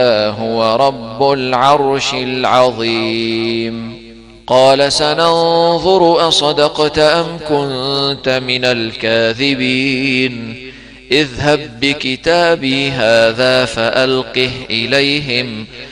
هو رب العرش العظيم. قال سننظر أصدقت أم كنت من الكاذبين. اذهب بكتابي هذا فألقه إليهم